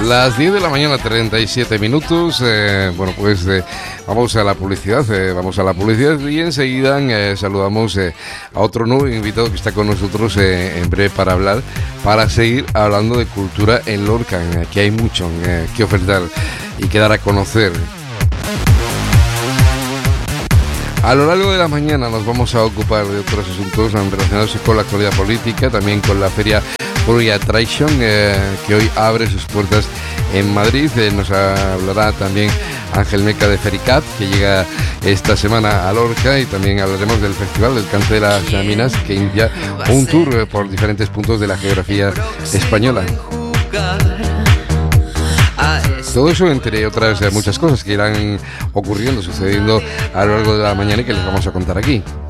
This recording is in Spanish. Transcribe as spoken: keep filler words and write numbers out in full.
Las diez de la mañana, treinta y siete minutos. Eh, bueno, pues eh, vamos a la publicidad. Eh, vamos a la publicidad y enseguida eh, saludamos eh, a otro nuevo invitado que está con nosotros eh, en breve para hablar, para seguir hablando de cultura en Lorca. Aquí hay mucho eh, que ofertar y que dar a conocer. A lo largo de la mañana nos vamos a ocupar de otros asuntos relacionados con la actualidad política, también con la feria Puri Attraction, eh, que hoy abre sus puertas en Madrid. Eh, nos hablará también Ángel Meca de Fericat, que llega esta semana a Lorca, y también hablaremos del Festival del Cante de las Minas, que inicia un tour eh, por diferentes puntos de la geografía española. Todo eso, entre otras eh, muchas cosas que irán ocurriendo, sucediendo a lo largo de la mañana y que les vamos a contar aquí.